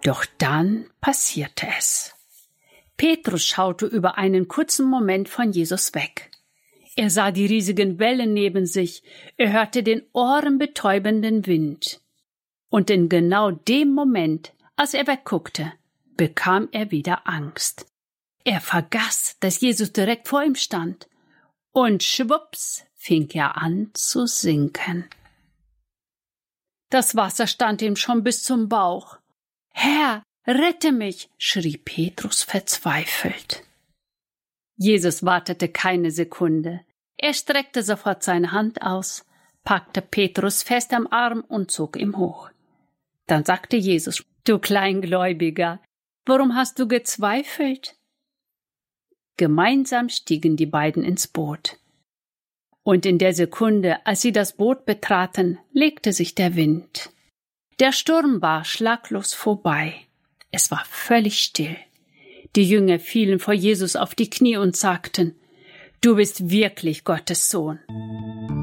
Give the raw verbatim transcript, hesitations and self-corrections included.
Doch dann passierte es. Petrus schaute über einen kurzen Moment von Jesus weg. Er sah die riesigen Wellen neben sich, er hörte den ohrenbetäubenden Wind. Und in genau dem Moment, als er wegguckte, bekam er wieder Angst. Er vergaß, dass Jesus direkt vor ihm stand. Und schwupps fing er an zu sinken. Das Wasser stand ihm schon bis zum Bauch. »Herr, rette mich«, schrie Petrus verzweifelt. Jesus wartete keine Sekunde. Er streckte sofort seine Hand aus, packte Petrus fest am Arm und zog ihn hoch. Dann sagte Jesus: »Du Kleingläubiger, warum hast du gezweifelt?« Gemeinsam stiegen die beiden ins Boot. Und in der Sekunde, als sie das Boot betraten, legte sich der Wind. Der Sturm war schlaglos vorbei. Es war völlig still. Die Jünger fielen vor Jesus auf die Knie und sagten: »Du bist wirklich Gottes Sohn.«